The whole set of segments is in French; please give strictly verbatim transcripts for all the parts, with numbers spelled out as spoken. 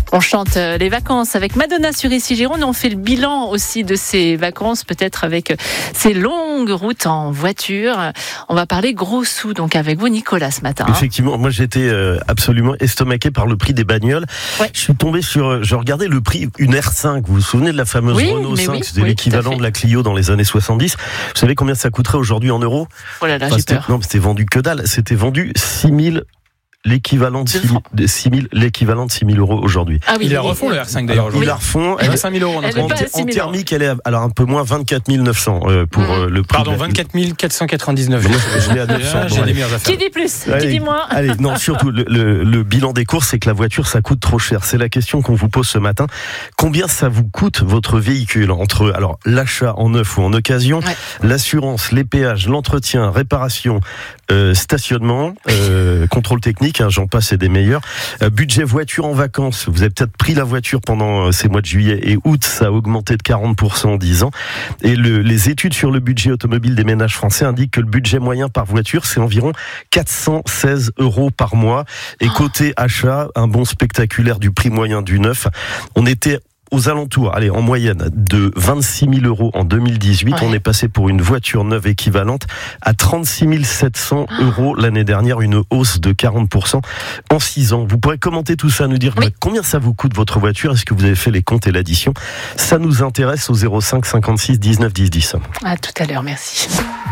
On chante les vacances avec Madonna sur Ici Gironde. On fait le bilan aussi de ces vacances, peut-être avec ces longues routes en voiture. On va parler gros sous, donc avec vous, Nicolas, ce matin. Effectivement, moi j'étais absolument estomaqué par le prix des bagnoles. Ouais. Je suis tombé sur, je regardais le prix une R cinq. Vous vous souvenez de la fameuse oui, Renault cinq? Oui, C'était oui, l'équivalent de la Clio dans les années soixante-dix. Vous savez combien ça coûterait aujourd'hui en euros? Oh là là, enfin, j'ai peur. Non, mais c'était vendu que dalle. C'était vendu six mille. L'équivalent de six mille, l'équivalent de six mille euros aujourd'hui. Ah oui, ils la refont le R cinq d'ailleurs aujourd'hui. Ils la refont. Elle est à cinq mille euros. Elle en, en, en thermique, elle est à, alors un peu moins vingt-quatre mille neuf cents euh, pour mmh. le prix. Pardon, vingt-quatre mille quatre cent quatre-vingt-dix-neuf. Je l'ai à neuf cents. J'ai des meilleures affaires. Qui dit plus? Allez, Qui dit moins? Allez, non, surtout le, le, le bilan des courses, c'est que la voiture, ça coûte trop cher. C'est la question qu'on vous pose ce matin. Combien ça vous coûte votre véhicule entre alors l'achat en neuf ou en occasion, ouais. l'assurance, les péages, l'entretien, réparation, euh, stationnement, euh, contrôle technique, hein, j'en passe et des meilleurs. Euh, budget voiture en vacances. Vous avez peut-être pris la voiture pendant euh, ces mois de juillet et août. Ça a augmenté de quarante pour cent en dix ans. Et le, les études sur le budget automobile des ménages français indiquent que le budget moyen par voiture, c'est environ quatre cent seize euros par mois. Et côté achat, un bond spectaculaire du prix moyen du neuf. On était aux alentours, allez, en moyenne, de vingt-six mille euros en deux mille dix-huit. Ouais. On est passé pour une voiture neuve équivalente à trente-six mille sept cents euros l'année dernière, une hausse de quarante pour cent en six ans. Vous pourrez commenter tout ça, nous dire oui. combien ça vous coûte votre voiture. Est-ce que vous avez fait les comptes et l'addition? Ça nous intéresse au zéro cinq cinquante-six dix-neuf dix dix. À tout à l'heure, merci.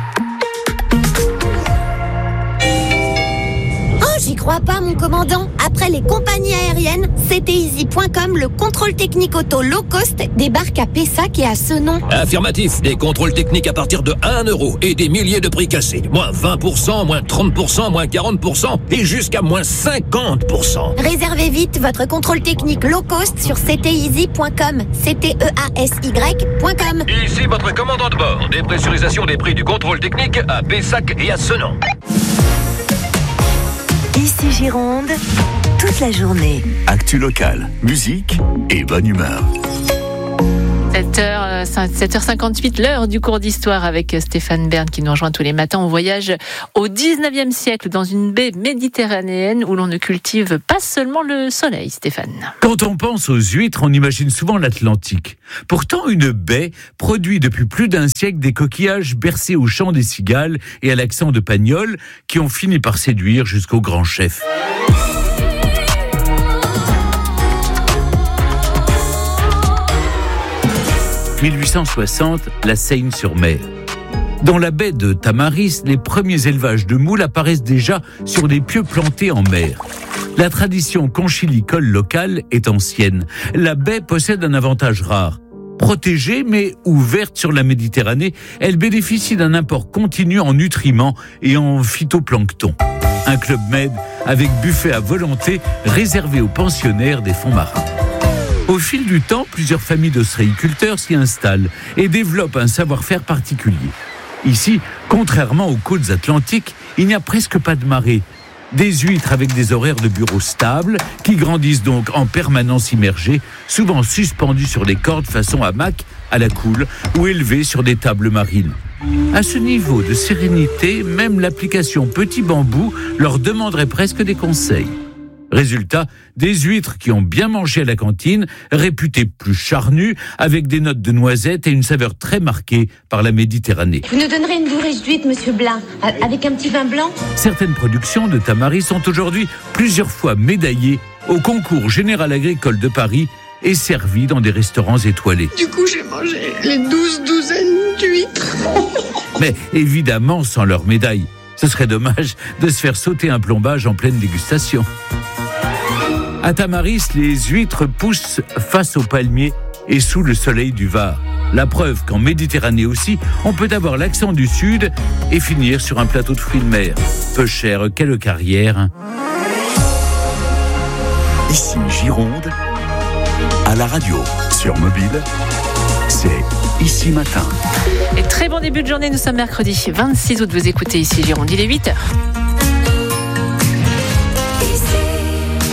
J'y crois pas, mon commandant. Après les compagnies aériennes, C T Easy point com, le contrôle technique auto low cost, débarque à Pessac et à Senon. Affirmatif, des contrôles techniques à partir de un euro et des milliers de prix cassés. Moins vingt pour cent, moins trente pour cent, moins quarante pour cent et jusqu'à moins cinquante pour cent. Réservez vite votre contrôle technique low cost sur C T Easy point com. C T E A S Y point com. Ici votre commandant de bord. Dépressurisation des prix du contrôle technique à Pessac et à Senon. Ici Gironde, toute la journée. Actu locale, musique et bonne humeur. sept heures cinquante-huit, l'heure du cours d'histoire avec Stéphane Bern qui nous rejoint tous les matins. On voyage au dix-neuvième siècle dans une baie méditerranéenne où l'on ne cultive pas seulement le soleil, Stéphane. Quand on pense aux huîtres, on imagine souvent l'Atlantique. Pourtant, une baie produit depuis plus d'un siècle des coquillages bercés au chant des cigales et à l'accent de Pagnol qui ont fini par séduire jusqu'au grand chef. mille huit cent soixante, la Seine-sur-Mer. Dans la baie de Tamaris, les premiers élevages de moules apparaissent déjà sur des pieux plantés en mer. La tradition conchilicole locale est ancienne. La baie possède un avantage rare. Protégée mais ouverte sur la Méditerranée, elle bénéficie d'un apport continu en nutriments et en phytoplancton. Un club med avec buffet à volonté réservé aux pensionnaires des fonds marins. Au fil du temps, plusieurs familles d'ostréiculteurs s'y installent et développent un savoir-faire particulier. Ici, contrairement aux côtes atlantiques, il n'y a presque pas de marée. Des huîtres avec des horaires de bureau stables, qui grandissent donc en permanence immergées, souvent suspendues sur des cordes façon hamac à la coule ou élevées sur des tables marines. À ce niveau de sérénité, même l'application Petit Bambou leur demanderait presque des conseils. Résultat, des huîtres qui ont bien mangé à la cantine, réputées plus charnues, avec des notes de noisettes et une saveur très marquée par la Méditerranée. Vous nous donnerez une bourrée d'huîtres, monsieur Blin, avec un petit vin blanc? Certaines productions de Tamaris sont aujourd'hui plusieurs fois médaillées au concours général agricole de Paris et servies dans des restaurants étoilés. Du coup, j'ai mangé les douze douzaines d'huîtres. Mais évidemment sans leur médaille. Ce serait dommage de se faire sauter un plombage en pleine dégustation. À Tamaris, les huîtres poussent face aux palmiers et sous le soleil du Var. La preuve qu'en Méditerranée aussi, on peut avoir l'accent du Sud et finir sur un plateau de fruits de mer. Peu cher, quelle carrière. Ici Gironde, à la radio, sur mobile, c'est Ici Matin. Et très bon début de journée, nous sommes mercredi vingt-six août, vous écoutez Ici Gironde, il est huit heures.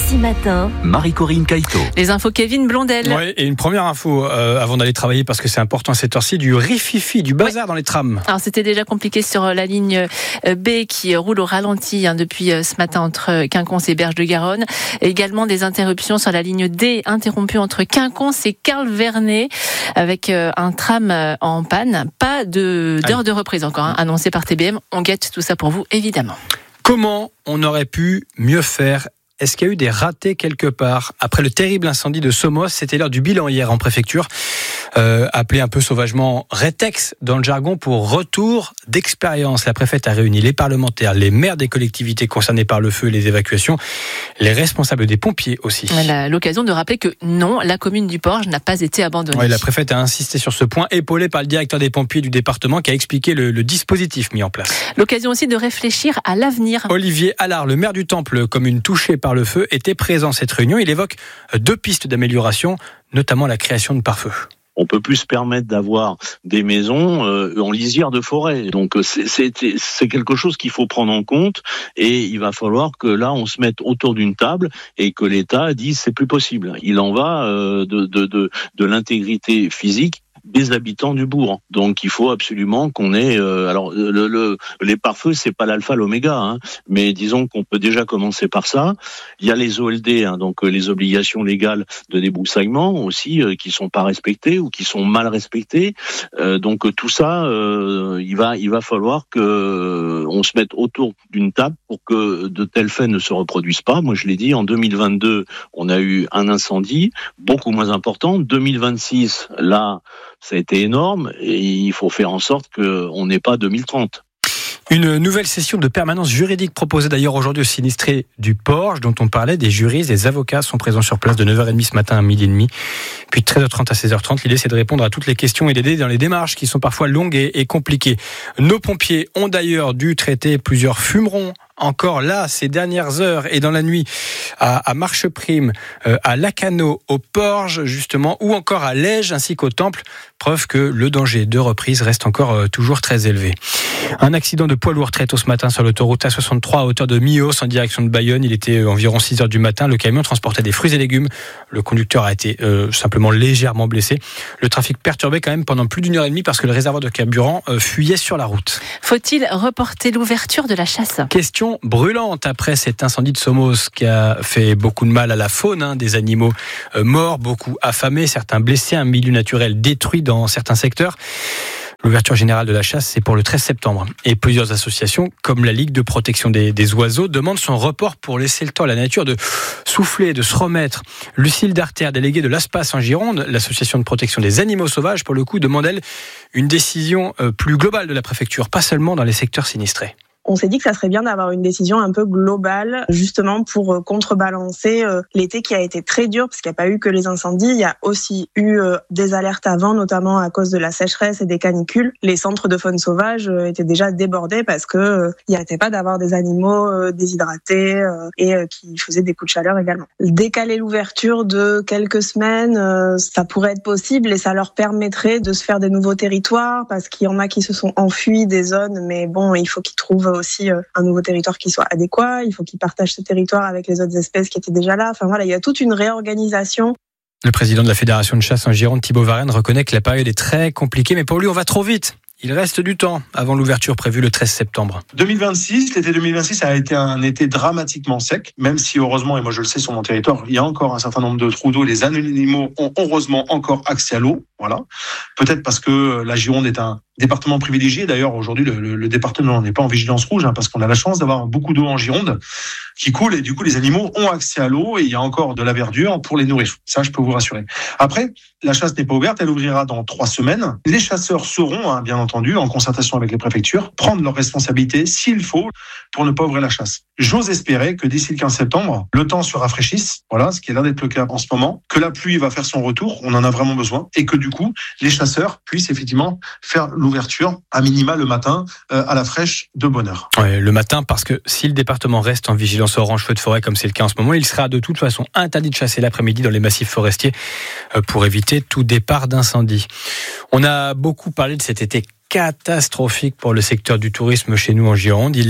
Ici Matin, Marie-Corinne Caïto. Les infos Kevin Blondel. Ouais, et une première info euh, avant d'aller travailler, parce que c'est important à cette heure-ci, du rififi, du bazar ouais. dans les trams. Alors c'était déjà compliqué sur la ligne B qui roule au ralenti hein, depuis ce matin entre Quinconce et Berge-de-Garonne. Et également des interruptions sur la ligne D interrompue entre Quinconce et Carl-Vernet avec un tram en panne. Pas de, d'heure de reprise encore, hein, annoncé par T B M. On guette tout ça pour vous, évidemment. Comment on aurait pu mieux faire ? Est-ce qu'il y a eu des ratés quelque part ? Après le terrible incendie de Somos, c'était l'heure du bilan hier en préfecture, euh, appelé un peu sauvagement rétex dans le jargon pour retour d'expérience. La préfète a réuni les parlementaires, les maires des collectivités concernées par le feu et les évacuations, les responsables des pompiers aussi. Elle a l'occasion de rappeler que non, la commune du Porge n'a pas été abandonnée. Oui, la préfète a insisté sur ce point, épaulée par le directeur des pompiers du département qui a expliqué le, le dispositif mis en place. L'occasion aussi de réfléchir à l'avenir. Olivier Allard, le maire du Temple, commune touchée par le feu, était présent à cette réunion. Il évoque deux pistes d'amélioration, notamment la création de pare-feu. On peut plus se permettre d'avoir des maisons euh, en lisière de forêt. Donc c'est, c'est, c'est quelque chose qu'il faut prendre en compte et il va falloir que là on se mette autour d'une table et que l'État dise c'est plus possible. Il en va euh, de, de, de, de l'intégrité physique des habitants du bourg. Donc il faut absolument qu'on ait euh, alors le, le les pare-feux c'est pas l'alpha l'oméga hein, mais disons qu'on peut déjà commencer par ça. Il y a les O L D hein, donc euh, les obligations légales de débroussaillement aussi euh, qui sont pas respectées ou qui sont mal respectées. Euh, donc euh, tout ça euh, il va il va falloir que euh, on se mette autour d'une table pour que de tels faits ne se reproduisent pas. Moi je l'ai dit en deux mille vingt-deux, on a eu un incendie beaucoup moins important. deux mille vingt-six là ça a été énorme et il faut faire en sorte qu'on n'ait pas deux mille trente. Une nouvelle session de permanence juridique proposée d'ailleurs aujourd'hui aux sinistrés du Porge dont on parlait. Des juristes, des avocats sont présents sur place de neuf heures trente ce matin à midi et demi, puis de treize heures trente à seize heures trente. L'idée c'est de répondre à toutes les questions et d'aider dans les démarches qui sont parfois longues et, et compliquées. Nos pompiers ont d'ailleurs dû traiter plusieurs fumerons encore là ces dernières heures et dans la nuit à, à Marcheprime, euh, à Lacanau, au Porge justement, ou encore à Lège ainsi qu'au Temple. Preuve que le danger de reprise reste encore euh, toujours très élevé. Un accident de poids lourd très tôt ce matin sur l'autoroute A soixante-trois à hauteur de Millos en direction de Bayonne. Il était environ six heures du matin. Le camion transportait des fruits et légumes. Le conducteur a été euh, simplement légèrement blessé. Le trafic perturbé quand même pendant plus d'une heure et demie parce que le réservoir de carburant euh, fuyait sur la route. Faut-il reporter l'ouverture de la chasse ? Question brûlante après cet incendie de Somos qui a fait beaucoup de mal à la faune, hein, des animaux euh, morts, beaucoup affamés, certains blessés, un milieu naturel détruit dans certains secteurs. L'ouverture générale de la chasse, c'est pour le treize septembre. Et plusieurs associations, comme la Ligue de protection des, des oiseaux, demandent son report pour laisser le temps à la nature de souffler, de se remettre. Lucille Darter, déléguée de l'A S P A S en Gironde, l'association de protection des animaux sauvages, pour le coup, demande, elle, une décision plus globale de la préfecture, pas seulement dans les secteurs sinistrés. On s'est dit que ça serait bien d'avoir une décision un peu globale, justement pour contrebalancer l'été qui a été très dur, parce qu'il n'y a pas eu que les incendies, il y a aussi eu des alertes avant, notamment à cause de la sécheresse et des canicules. Les centres de faune sauvage étaient déjà débordés parce que il n'y arrêtait pas d'avoir des animaux déshydratés et qui faisaient des coups de chaleur également. Décaler l'ouverture de quelques semaines, ça pourrait être possible et ça leur permettrait de se faire des nouveaux territoires, parce qu'il y en a qui se sont enfuis des zones, mais bon, il faut qu'ils trouvent aussi un nouveau territoire qui soit adéquat, il faut qu'ils partagent ce territoire avec les autres espèces qui étaient déjà là. Enfin voilà, il y a toute une réorganisation. Le président de la Fédération de chasse en Gironde, Thibaut Varenne, reconnaît que la période est très compliquée, mais pour lui, on va trop vite. Il reste du temps avant l'ouverture prévue le treize septembre. deux mille vingt-six, l'été deux mille vingt-six a été un été dramatiquement sec, même si heureusement, et moi je le sais sur mon territoire, il y a encore un certain nombre de trous d'eau. Les animaux ont heureusement encore accès à l'eau. Voilà. Peut-être parce que la Gironde est un département privilégié. D'ailleurs, aujourd'hui, le, le, le département n'est pas en vigilance rouge, hein, parce qu'on a la chance d'avoir beaucoup d'eau en Gironde qui coule et du coup, les animaux ont accès à l'eau et il y a encore de la verdure pour les nourrir. Ça, je peux vous rassurer. Après, la chasse n'est pas ouverte. Elle ouvrira dans trois semaines. Les chasseurs sauront, hein, bien entendu, en concertation avec les préfectures, prendre leurs responsabilités s'il faut pour ne pas ouvrir la chasse. J'ose espérer que d'ici le quinze septembre, le temps se rafraîchisse. Voilà, ce qui est l'air d'être le cas en ce moment. Que la pluie va faire son retour. On en a vraiment besoin. Et que du coup, les chasseurs puissent effectivement faire l'ouverture à minima le matin euh, à la fraîche de bonne heure. Ouais, le matin, parce que si le département reste en vigilance orange feu de forêt comme c'est le cas en ce moment, il sera de toute façon interdit de chasser l'après-midi dans les massifs forestiers euh, pour éviter tout départ d'incendie. On a beaucoup parlé de cet été catastrophique pour le secteur du tourisme chez nous en Gironde. Il l'est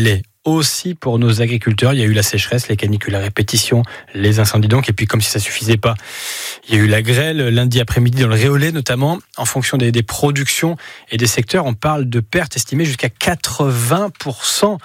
aussi pour nos agriculteurs. Il y a eu la sécheresse, les canicules à répétition, les incendies donc, et puis comme si ça suffisait pas, il y a eu la grêle lundi après-midi dans le Réolais notamment. En fonction des, des productions et des secteurs, on parle de pertes estimées jusqu'à quatre-vingts pour cent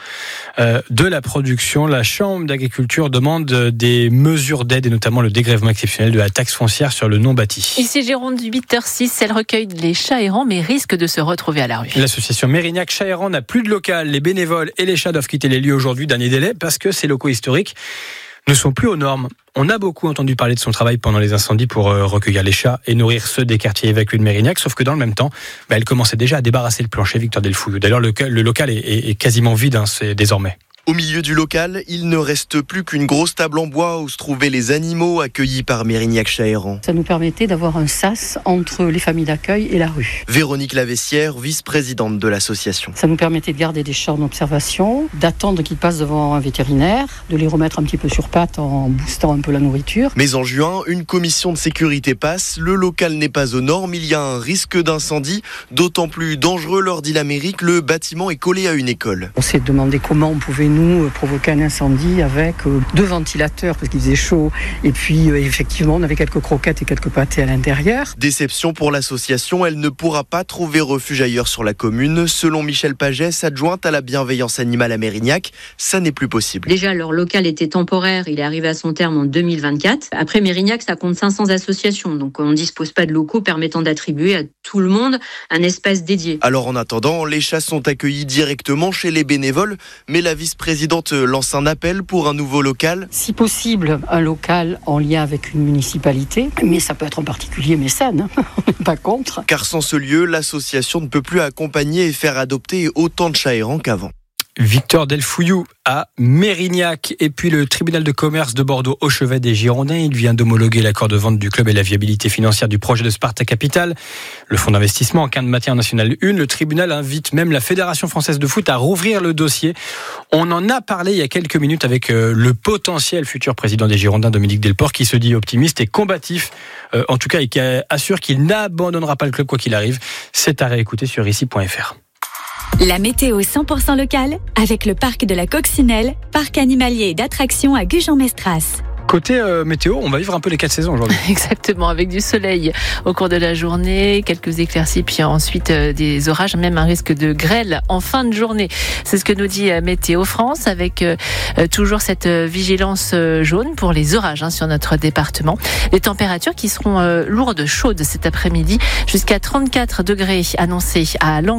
de la production. La Chambre d'agriculture demande des mesures d'aide et notamment le dégrèvement exceptionnel de la taxe foncière sur le non bâti. Ici Gironde, huit heures six, elle recueille les chats errants mais risque de se retrouver à la rue. L'association Mérignac Chats Errants n'a plus de local. Les bénévoles et les chats doivent quitter les lieux aujourd'hui, dernier délai, parce que ces locaux historiques ne sont plus aux normes. On a beaucoup entendu parler de son travail pendant les incendies pour recueillir les chats et nourrir ceux des quartiers évacués de Mérignac, sauf que dans le même temps, bah, elle commençait déjà à débarrasser le plancher, Victor Delfouillou. D'ailleurs, le, le local est, est, est quasiment vide, hein, c'est désormais. Au milieu du local, il ne reste plus qu'une grosse table en bois où se trouvaient les animaux accueillis par Mérignac Chats Errants. Ça nous permettait d'avoir un sas entre les familles d'accueil et la rue. Véronique Lavessière, vice-présidente de l'association. Ça nous permettait de garder des chats en observation, d'attendre qu'ils passent devant un vétérinaire, de les remettre un petit peu sur pattes en boostant un peu la nourriture. Mais en juin, une commission de sécurité passe, le local n'est pas aux normes, il y a un risque d'incendie, d'autant plus dangereux, leur dit la mairie, que le bâtiment est collé à une école. On s'est demandé comment on pouvait nous provoquer un incendie avec deux ventilateurs parce qu'il faisait chaud et puis effectivement on avait quelques croquettes et quelques pâtés à l'intérieur. Déception pour l'association, elle ne pourra pas trouver refuge ailleurs sur la commune. Selon Michel Pagès, adjointe à la bienveillance animale à Mérignac, ça n'est plus possible. Déjà leur local était temporaire, il est arrivé à son terme en deux mille vingt-quatre. Après Mérignac, ça compte cinq cents associations, donc on ne dispose pas de locaux permettant d'attribuer à tout le monde un espace dédié. Alors en attendant, les chats sont accueillis directement chez les bénévoles, mais la vice-présidente lance un appel pour un nouveau local. Si possible, un local en lien avec une municipalité, mais ça peut être en particulier mécène, on n'est pas contre. Car sans ce lieu, l'association ne peut plus accompagner et faire adopter autant de chats errants qu'avant. Victor Delfouillou à Mérignac. Et puis le tribunal de commerce de Bordeaux au chevet des Girondins, il vient d'homologuer l'accord de vente du club et la viabilité financière du projet de Sparta Capital, le fonds d'investissement en cas de matière nationale un. Le tribunal invite même la Fédération française de foot à rouvrir le dossier. On en a parlé il y a quelques minutes avec le potentiel futur président des Girondins, Dominique Delport, qui se dit optimiste et combatif, en tout cas, et qui assure qu'il n'abandonnera pas le club quoi qu'il arrive. C'est à réécouter sur ici point f r. La météo cent pour cent locale avec le parc de la Coccinelle, parc animalier et d'attractions à Gujan-Mestras. Côté euh, météo, on va vivre un peu les quatre saisons aujourd'hui. Exactement, avec du soleil au cours de la journée, quelques éclaircies, puis ensuite euh, des orages, même un risque de grêle en fin de journée. C'est ce que nous dit euh, Météo France, avec euh, toujours cette euh, vigilance euh, jaune pour les orages hein, sur notre département. Les températures qui seront euh, lourdes, chaudes cet après-midi, jusqu'à trente-quatre degrés annoncés à Languedoc.